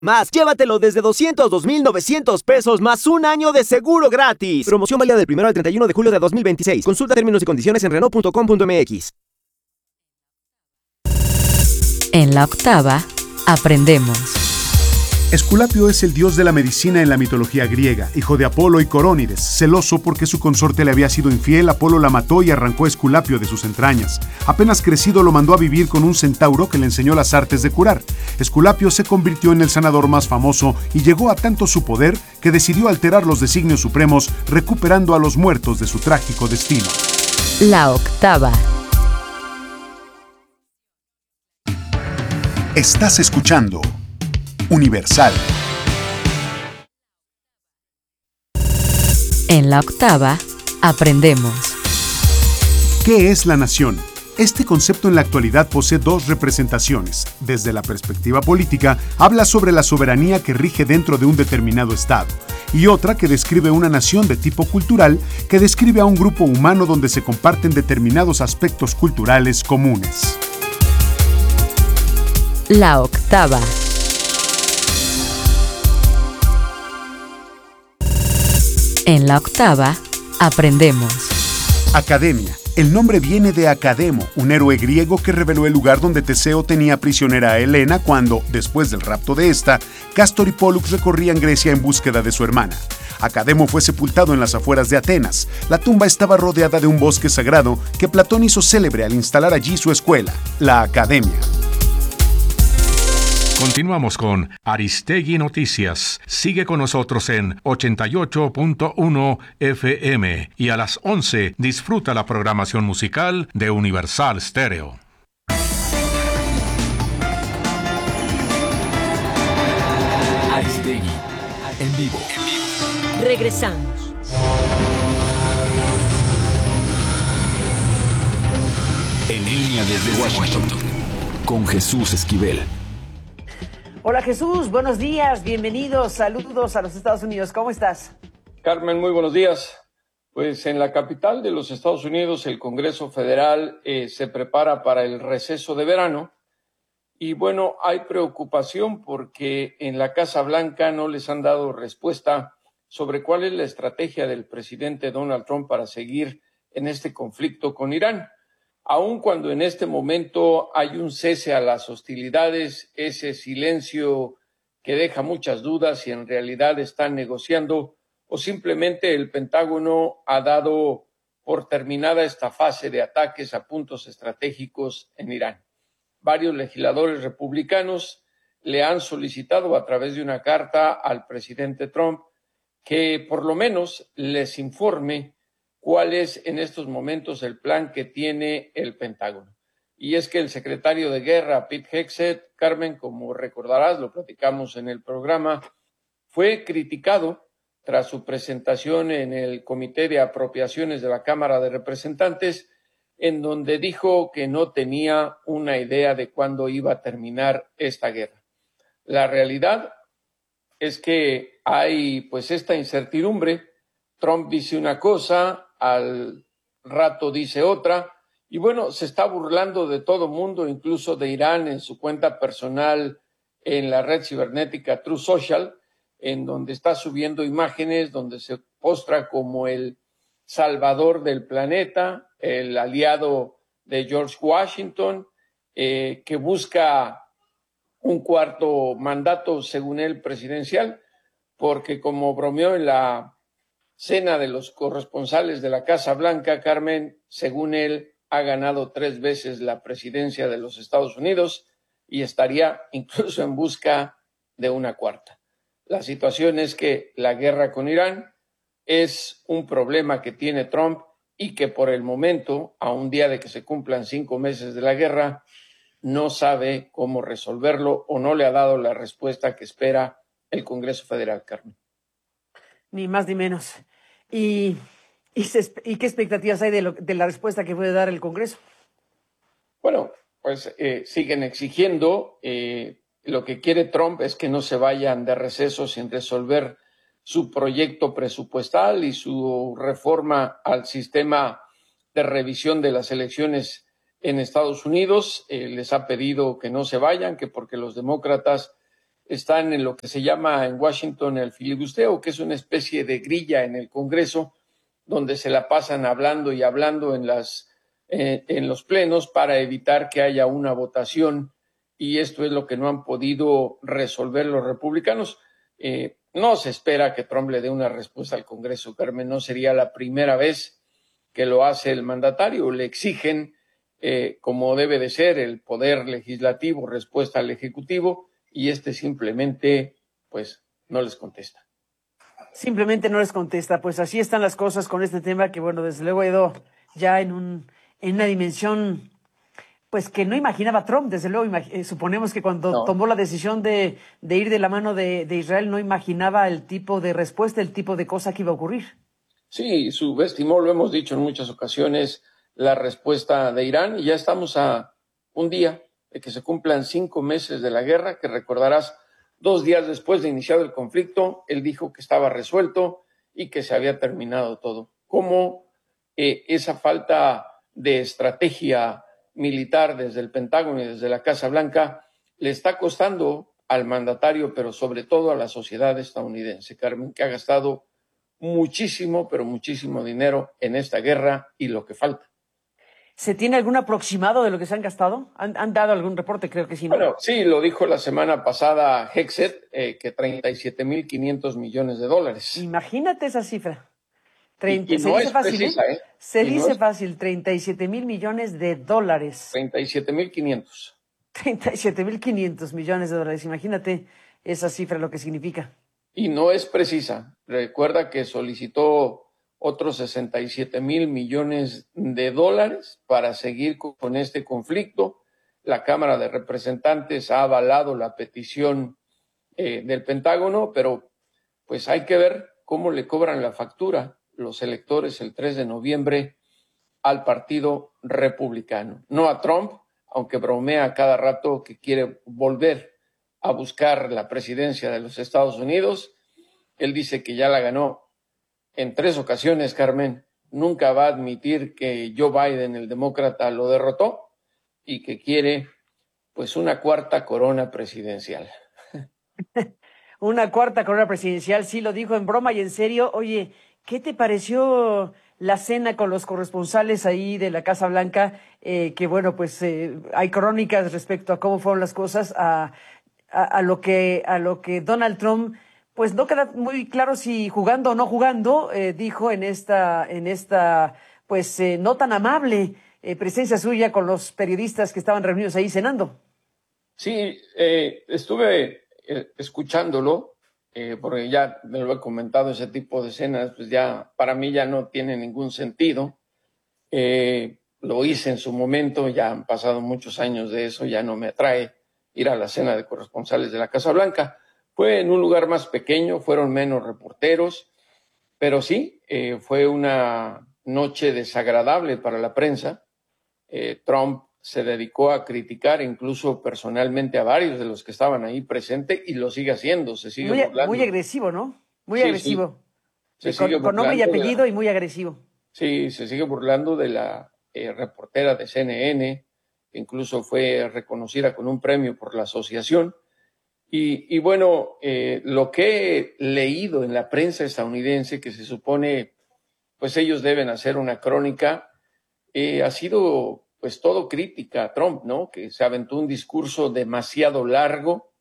Más, llévatelo desde 202,900 pesos más un año de seguro gratis. Promoción válida del 1 al 31 de julio de 2026. Consulta términos y condiciones en Renault.com.mx. En la octava, aprendemos. Esculapio es el dios de la medicina en la mitología griega, hijo de Apolo y Corónides. Celoso porque su consorte le había sido infiel, Apolo la mató y arrancó a Esculapio de sus entrañas. Apenas crecido lo mandó a vivir con un centauro que le enseñó las artes de curar. Esculapio se convirtió en el sanador más famoso y llegó a tanto su poder que decidió alterar los designios supremos, recuperando a los muertos de su trágico destino. La octava. Estás escuchando Universal. En la octava, aprendemos. ¿Qué es la nación? Este concepto en la actualidad posee dos representaciones. Desde la perspectiva política, habla sobre la soberanía que rige dentro de un determinado estado, y otra que describe una nación de tipo cultural que describe a un grupo humano donde se comparten determinados aspectos culturales comunes. La octava. En la octava, aprendemos. Academia. El nombre viene de Academo, un héroe griego que reveló el lugar donde Teseo tenía prisionera a Helena cuando, después del rapto de esta, Cástor y Pólux recorrían Grecia en búsqueda de su hermana. Academo fue sepultado en las afueras de Atenas. La tumba estaba rodeada de un bosque sagrado que Platón hizo célebre al instalar allí su escuela, la Academia. Continuamos con Aristegui Noticias. Sigue con nosotros en 88.1 FM y a las 11 disfruta la programación musical de Universal Stereo. Aristegui, en vivo. Regresamos. En línea desde Washington, con Jesús Esquivel. Hola Jesús, buenos días, bienvenidos, saludos a los Estados Unidos, ¿cómo estás? Carmen, muy buenos días. Pues en la capital de los Estados Unidos, el Congreso Federal se prepara para el receso de verano y bueno, hay preocupación porque en la Casa Blanca no les han dado respuesta sobre cuál es la estrategia del presidente Donald Trump para seguir en este conflicto con Irán. Aun cuando en este momento hay un cese a las hostilidades, ese silencio que deja muchas dudas si en realidad están negociando o simplemente el Pentágono ha dado por terminada esta fase de ataques a puntos estratégicos en Irán. Varios legisladores republicanos le han solicitado a través de una carta al presidente Trump que por lo menos les informe cuál es en estos momentos el plan que tiene el Pentágono. Y es que el secretario de Guerra, Pete Hegseth, Carmen, como recordarás, lo platicamos en el programa, fue criticado tras su presentación en el Comité de Apropiaciones de la Cámara de Representantes, en donde dijo que no tenía una idea de cuándo iba a terminar esta guerra. La realidad es que hay pues esta incertidumbre. Trump dice una cosa, al rato dice otra, y bueno, se está burlando de todo mundo, incluso de Irán en su cuenta personal en la red cibernética Truth Social, en donde está subiendo imágenes, donde se postra como el salvador del planeta, el aliado de George Washington, que busca un cuarto mandato, según él, presidencial, porque como bromeó en la cena de los corresponsales de la Casa Blanca, Carmen, según él, ha ganado 3 veces la presidencia de los Estados Unidos y estaría incluso en busca de una cuarta. La situación es que la guerra con Irán es un problema que tiene Trump y que por el momento, a un día de que se cumplan 5 meses de la guerra, no sabe cómo resolverlo o no le ha dado la respuesta que espera el Congreso Federal, Carmen. Ni más ni menos. ¿Y qué expectativas hay de la respuesta que puede dar el Congreso? Bueno, pues siguen exigiendo. Lo que quiere Trump es que no se vayan de receso sin resolver su proyecto presupuestal y su reforma al sistema de revisión de las elecciones en Estados Unidos. Les ha pedido que no se vayan, que porque los demócratas están en lo que se llama en Washington el filibusteo, que es una especie de grilla en el Congreso, donde se la pasan hablando y hablando en los plenos para evitar que haya una votación, y esto es lo que no han podido resolver los republicanos. No se espera que Trump le dé una respuesta al Congreso, Carmen, no sería la primera vez que lo hace el mandatario. Le exigen, como debe de ser, el poder legislativo, respuesta al ejecutivo, y simplemente, pues, no les contesta. Simplemente no les contesta. Pues así están las cosas con este tema que, bueno, desde luego ha ido ya en una dimensión, pues, que no imaginaba Trump. Desde luego, suponemos que cuando tomó la decisión de ir de la mano de Israel, no imaginaba el tipo de respuesta, el tipo de cosa que iba a ocurrir. Sí, subestimó, lo hemos dicho en muchas ocasiones, la respuesta de Irán, y ya estamos a un día de que se cumplan 5 meses de la guerra, que recordarás, 2 días después de iniciado el conflicto, él dijo que estaba resuelto y que se había terminado todo. ¿Cómo esa falta de estrategia militar desde el Pentágono y desde la Casa Blanca le está costando al mandatario, pero sobre todo a la sociedad estadounidense, Carmen, que ha gastado muchísimo, pero muchísimo dinero en esta guerra y lo que falta? ¿Se tiene algún aproximado de lo que se han gastado? ¿Han dado algún reporte? Creo que sí, ¿no? Bueno, sí, lo dijo la semana pasada Hexet, que $37,500 millones. Imagínate esa cifra. Y no es fácil, precisa, ¿eh? Se dice fácil, $37,000 millones. 37,500. 37,500 millones de dólares. Imagínate esa cifra, lo que significa. Y no es precisa. Recuerda que solicitó otros 67,000 millones de dólares para seguir con este conflicto. La Cámara de Representantes ha avalado la petición del Pentágono, pero pues hay que ver cómo le cobran la factura los electores el 3 de noviembre al Partido Republicano. No a Trump, aunque bromea cada rato que quiere volver a buscar la presidencia de los Estados Unidos. Él dice que ya la ganó en 3 ocasiones, Carmen. Nunca va a admitir que Joe Biden, el demócrata, lo derrotó, y que quiere, pues, una 4ª corona presidencial. Una 4ª corona presidencial, sí, lo dijo en broma y en serio. Oye, ¿qué te pareció la cena con los corresponsales ahí de la Casa Blanca? Que bueno, pues hay crónicas respecto a cómo fueron las cosas, a lo que Donald Trump, pues no queda muy claro si jugando o no jugando, dijo en esta pues no tan amable presencia suya con los periodistas que estaban reunidos ahí cenando. Sí, estuve escuchándolo, porque ya me lo he comentado, ese tipo de escenas, pues ya para mí ya no tiene ningún sentido. Lo hice en su momento, ya han pasado muchos años de eso, ya no me atrae ir a la cena de corresponsales de la Casa Blanca. Fue en un lugar más pequeño, fueron menos reporteros, pero sí, fue una noche desagradable para la prensa. Trump se dedicó a criticar incluso personalmente a varios de los que estaban ahí presentes, y lo sigue haciendo, se sigue burlando. Muy agresivo, ¿no? Muy Sí, agresivo. sí. Con nombre y apellido y muy agresivo. Sí, se sigue burlando de la reportera de CNN, que incluso fue reconocida con un premio por la asociación. Y bueno, lo que he leído en la prensa estadounidense, que se supone, pues ellos deben hacer una crónica, ha sido pues todo crítica a Trump, ¿no? Que se aventó un discurso demasiado largo,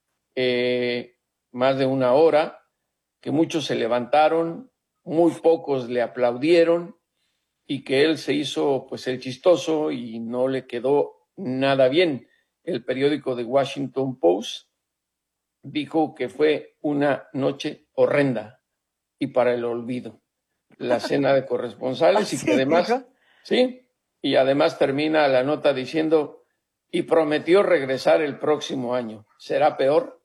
más de 1 hora, que muchos se levantaron, muy pocos le aplaudieron, y que él se hizo pues el chistoso y no le quedó nada bien. El periódico The Washington Post dijo que fue una noche horrenda y para el olvido. La cena de corresponsales, y que además, sí, y además termina la nota diciendo, y prometió regresar el próximo año. ¿Será peor?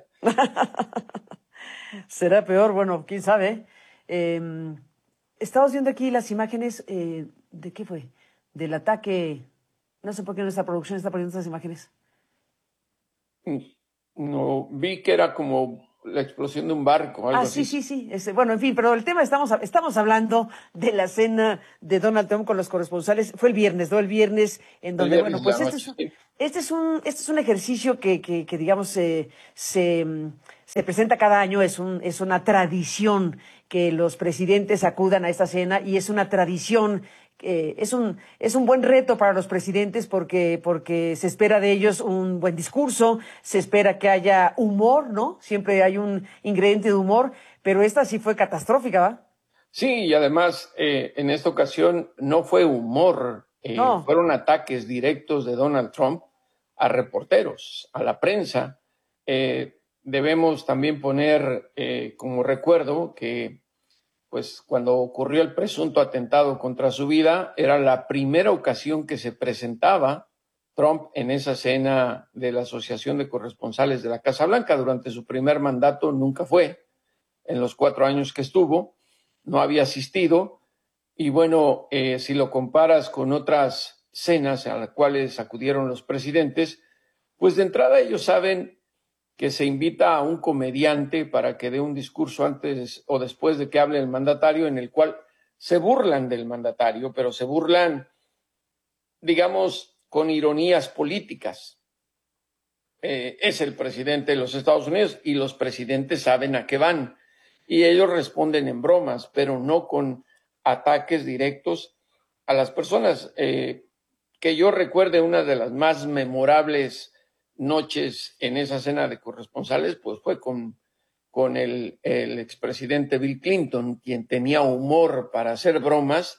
¿Será peor? Bueno, quién sabe. Estamos viendo aquí las imágenes, ¿de qué fue? Del ataque. No sé por qué nuestra producción está poniendo estas imágenes. No, vi que era como la explosión de un barco, algo así. Sí. Bueno, en fin, pero el tema estamos hablando de la cena de Donald Trump con los corresponsales. Fue el viernes, ¿no? El viernes en donde, bueno, pues este es un ejercicio que digamos, se presenta cada año. Es una tradición que los presidentes acudan a esta cena y es una tradición. Es un buen reto para los presidentes porque se espera de ellos un buen discurso, se espera que haya humor, ¿no? Siempre hay un ingrediente de humor, pero esta sí fue catastrófica, ¿va? Sí, y además en esta ocasión no fue humor, No. fueron ataques directos de Donald Trump a reporteros, a la prensa. Debemos también poner como recuerdo que pues cuando ocurrió el presunto atentado contra su vida, era la primera ocasión que se presentaba Trump en esa cena de la Asociación de Corresponsales de la Casa Blanca. Durante su primer mandato nunca fue, en los 4 años que estuvo, no había asistido. Y bueno, si lo comparas con otras cenas a las cuales acudieron los presidentes, pues de entrada ellos saben que se invita a un comediante para que dé un discurso antes o después de que hable el mandatario, en el cual se burlan del mandatario, pero se burlan, digamos, con ironías políticas. Es el presidente de los Estados Unidos y los presidentes saben a qué van. Y ellos responden en bromas, pero no con ataques directos a las personas. Que yo recuerde, una de las más memorables noches en esa cena de corresponsales, pues fue con el expresidente Bill Clinton, quien tenía humor para hacer bromas,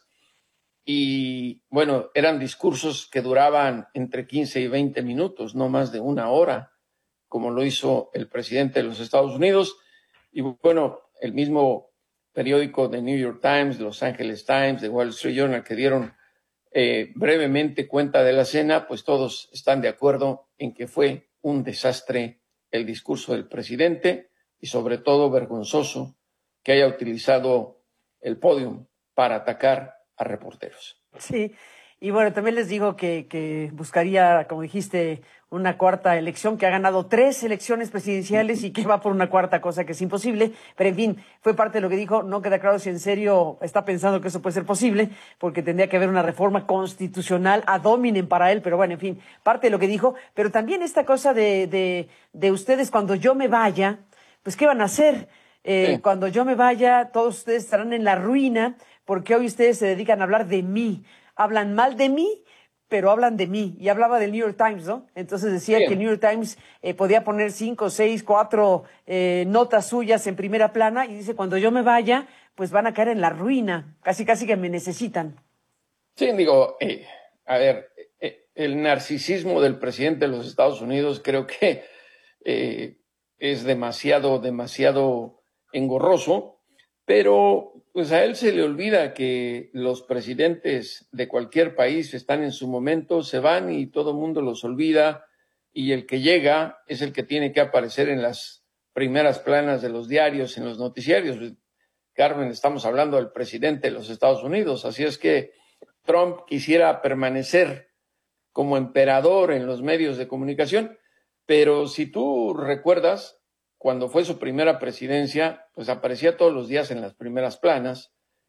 y bueno, eran discursos que duraban entre 15 y 20 minutos, no más de 1 hora, como lo hizo el presidente de los Estados Unidos. Y bueno, el mismo periódico de New York Times, Los Angeles Times, The Wall Street Journal, que dieron brevemente cuenta de la cena, pues todos están de acuerdo en que fue un desastre el discurso del presidente y sobre todo vergonzoso que haya utilizado el podio para atacar a reporteros. Sí, y bueno, también les digo que buscaría, como dijiste, una cuarta elección, que ha ganado 3 elecciones presidenciales y que va por una cuarta, cosa que es imposible. Pero en fin, fue parte de lo que dijo. No queda claro si en serio está pensando que eso puede ser posible, porque tendría que haber una reforma constitucional ad hominem para él. Pero bueno, en fin, parte de lo que dijo. Pero también esta cosa de ustedes, cuando yo me vaya, pues ¿qué van a hacer? Sí. Cuando yo me vaya, todos ustedes estarán en la ruina, porque hoy ustedes se dedican a hablar de mí. Hablan mal de mí, pero hablan de mí. Y hablaba del New York Times, ¿no? Entonces decía que el New York Times podía poner 5, 6, 4 notas suyas en primera plana, y dice, cuando yo me vaya, pues van a caer en la ruina. Casi que me necesitan. Sí, digo, a ver, el narcisismo del presidente de los Estados Unidos creo que es demasiado engorroso, pero pues a él se le olvida que los presidentes de cualquier país están en su momento, se van y todo el mundo los olvida, y el que llega es el que tiene que aparecer en las primeras planas de los diarios, en los noticiarios. Carmen, estamos hablando del presidente de los Estados Unidos, así es que Trump quisiera permanecer como emperador en los medios de comunicación, pero si tú recuerdas, cuando fue su primera presidencia, pues aparecía todos los días en las primeras planas.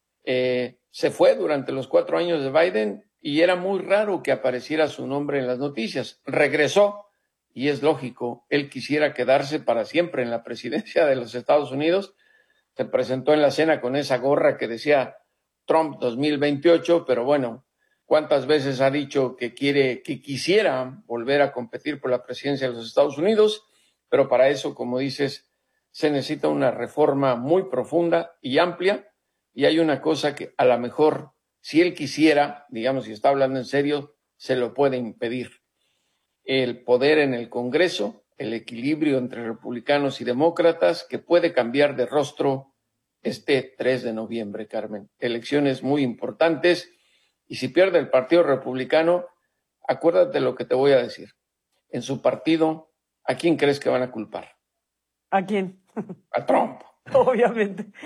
Se fue durante los 4 años de Biden y era muy raro que apareciera su nombre en las noticias. Regresó y es lógico, él quisiera quedarse para siempre en la presidencia de los Estados Unidos. Se presentó en la cena con esa gorra que decía Trump 2028, pero bueno, ¿cuántas veces ha dicho que quisiera volver a competir por la presidencia de los Estados Unidos? Pero para eso, como dices, se necesita una reforma muy profunda y amplia, y hay una cosa que a lo mejor, si él quisiera, digamos, si está hablando en serio, se lo puede impedir. El poder en el Congreso, el equilibrio entre republicanos y demócratas, que puede cambiar de rostro este 3 de noviembre, Carmen. Elecciones muy importantes, y si pierde el Partido Republicano, acuérdate lo que te voy a decir. En su partido, ¿a quién crees que van a culpar? ¿A quién? A Trump.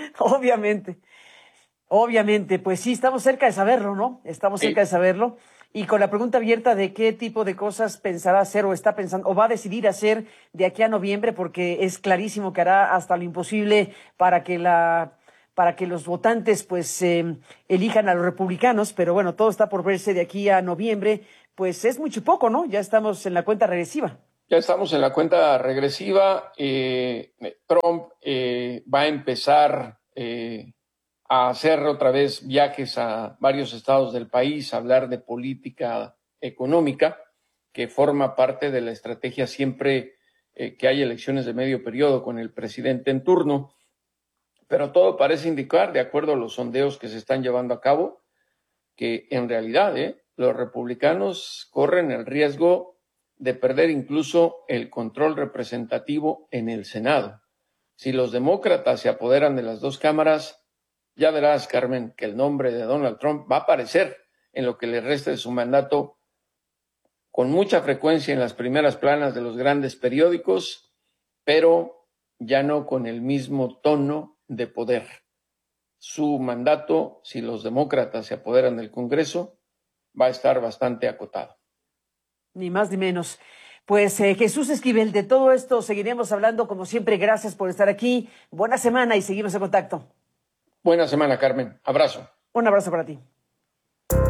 Obviamente, pues sí, estamos cerca de saberlo, ¿no? Estamos cerca de saberlo. y con la pregunta abierta de qué tipo de cosas pensará hacer o está pensando o va a decidir hacer de aquí a noviembre, porque es clarísimo que hará hasta lo imposible para que los votantes pues elijan a los republicanos, pero bueno, todo está por verse de aquí a noviembre, pues es mucho poco, ¿no? Ya estamos en la cuenta regresiva. Ya estamos en la cuenta regresiva. Trump va a empezar a hacer otra vez viajes a varios estados del país, a hablar de política económica, que forma parte de la estrategia siempre que hay elecciones de medio periodo con el presidente en turno. Pero todo parece indicar, de acuerdo a los sondeos que se están llevando a cabo, que en realidad los republicanos corren el riesgo de perder incluso el control representativo en el Senado. Si los demócratas se apoderan de las dos cámaras, ya verás, Carmen, que el nombre de Donald Trump va a aparecer en lo que le resta de su mandato con mucha frecuencia en las primeras planas de los grandes periódicos, pero ya no con el mismo tono de poder. Su mandato, si los demócratas se apoderan del Congreso, va a estar bastante acotado. Ni más ni menos. Pues Jesús Esquivel, de todo esto seguiremos hablando. Como siempre, gracias por estar aquí. Buena semana y seguimos en contacto. Buena semana, Carmen. Abrazo. Un abrazo para ti.